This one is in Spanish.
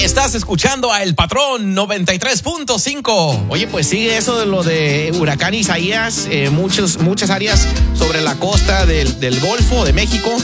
Estás escuchando a El Patrón 93.5. Oye, pues sigue eso de lo de huracán Isaías, muchas áreas sobre la costa del Golfo de México